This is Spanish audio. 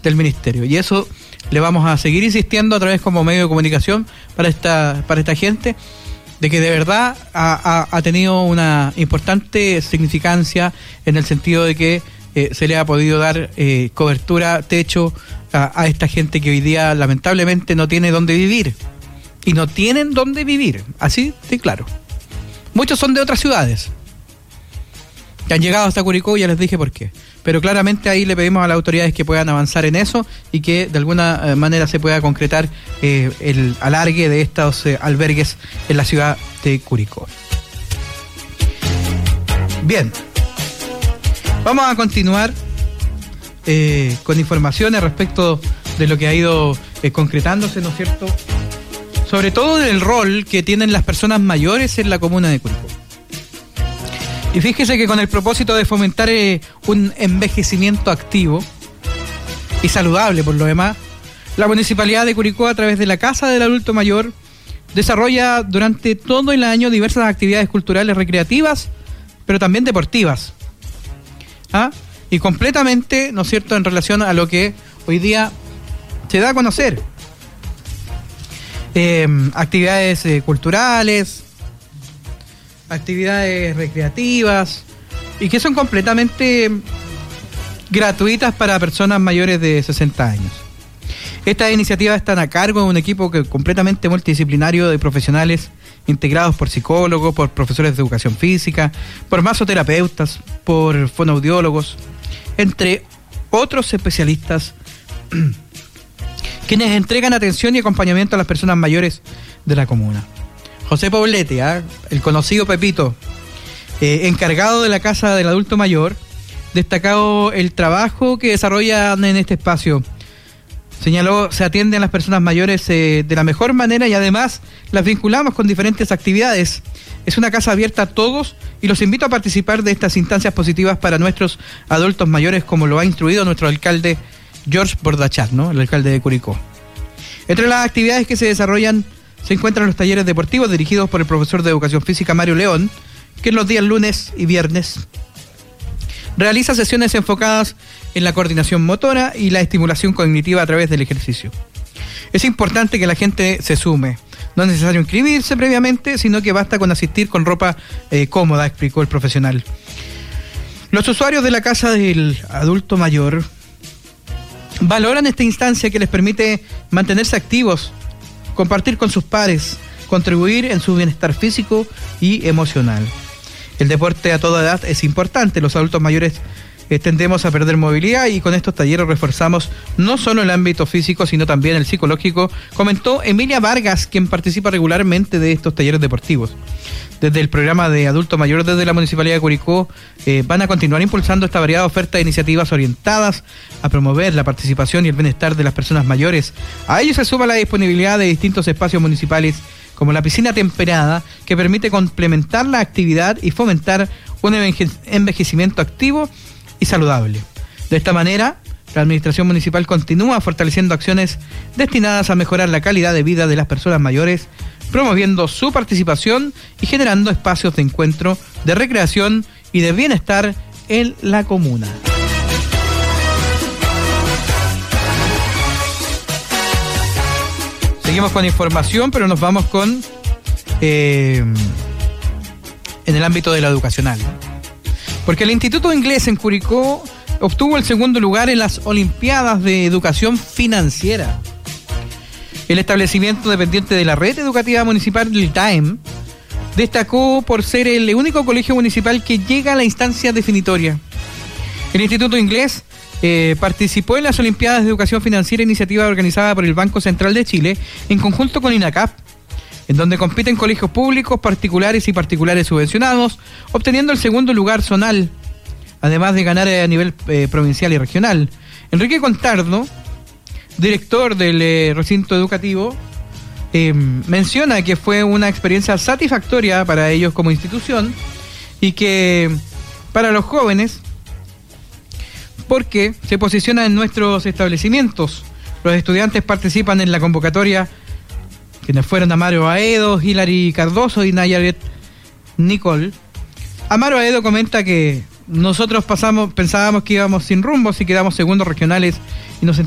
del ministerio. Y eso le vamos a seguir insistiendo a través como medio de comunicación para esta gente, de que de verdad ha tenido una importante significancia en el sentido de que se le ha podido dar cobertura, techo a esta gente que hoy día lamentablemente no tiene dónde vivir. Y no tienen dónde vivir, así de claro. Muchos son de otras ciudades que han llegado hasta Curicó, ya les dije por qué. Pero claramente ahí le pedimos a las autoridades que puedan avanzar en eso y que de alguna manera se pueda concretar el alargue de estos albergues en la ciudad de Curicó. Bien, vamos a continuar con informaciones respecto de lo que ha ido concretándose, ¿no es cierto? Sobre todo del rol que tienen las personas mayores en la comuna de Curicó. Y fíjese que con el propósito de fomentar un envejecimiento activo y saludable por lo demás, la Municipalidad de Curicó, a través de la Casa del Adulto Mayor, desarrolla durante todo el año diversas actividades culturales recreativas, pero también deportivas. Y completamente, ¿no es cierto?, en relación a lo que hoy día se da a conocer. Actividades culturales, actividades recreativas, y que son completamente gratuitas para personas mayores de 60 años. Estas iniciativas están a cargo de un equipo completamente multidisciplinario de profesionales integrados por psicólogos, por profesores de educación física, por masoterapeutas, por fonoaudiólogos, entre otros especialistas quienes entregan atención y acompañamiento a las personas mayores de la comuna. José Poblete, el conocido Pepito, encargado de la Casa del Adulto Mayor, destacó el trabajo que desarrollan en este espacio. Señaló, se atienden a las personas mayores de la mejor manera y además las vinculamos con diferentes actividades. Es una casa abierta a todos y los invito a participar de estas instancias positivas para nuestros adultos mayores, como lo ha instruido nuestro alcalde George Bordachat, ¿no?, el alcalde de Curicó. Entre las actividades que se desarrollan se encuentran los talleres deportivos dirigidos por el profesor de educación física Mario León, que en los días lunes y viernes realiza sesiones enfocadas en la coordinación motora y la estimulación cognitiva a través del ejercicio. Es importante que la gente se sume. No es necesario inscribirse previamente, sino que basta con asistir con ropa cómoda, explicó el profesional. Los usuarios de la Casa del Adulto Mayor valoran esta instancia que les permite mantenerse activos, compartir con sus pares, contribuir en su bienestar físico y emocional. El deporte a toda edad es importante. Los adultos mayores tendemos a perder movilidad y con estos talleres reforzamos no solo el ámbito físico, sino también el psicológico, comentó Emilia Vargas, quien participa regularmente de estos talleres deportivos. Desde el programa de adulto mayor desde la Municipalidad de Curicó van a continuar impulsando esta variada oferta de iniciativas orientadas a promover la participación y el bienestar de las personas mayores. A ello se suma la disponibilidad de distintos espacios municipales como la piscina temperada, que permite complementar la actividad y fomentar un envejecimiento activo y saludable. De esta manera, la Administración Municipal continúa fortaleciendo acciones destinadas a mejorar la calidad de vida de las personas mayores, promoviendo su participación y generando espacios de encuentro, de recreación y de bienestar en la comuna. Seguimos con información, pero nos vamos con en el ámbito de lo educacional, porque el Instituto Inglés en Curicó obtuvo el segundo lugar en las Olimpiadas de Educación Financiera. El establecimiento dependiente de la red educativa municipal del TAEM destacó por ser el único colegio municipal que llega a la instancia definitoria. El Instituto Inglés participó en las Olimpiadas de Educación Financiera, iniciativa organizada por el Banco Central de Chile en conjunto con INACAP, en donde compiten colegios públicos, particulares y particulares subvencionados, obteniendo el segundo lugar zonal, además de ganar a nivel provincial y regional. Enrique Contardo, director del recinto educativo, menciona que fue una experiencia satisfactoria para ellos como institución y que para los jóvenes, porque se posiciona en nuestros establecimientos. Los estudiantes participan en la convocatoria, quienes fueron Amaro Aedo, Hilary Cardoso y Nayaret Nicole. Amaro Aedo comenta que nosotros pensábamos que íbamos sin rumbo, si quedamos segundos regionales y nos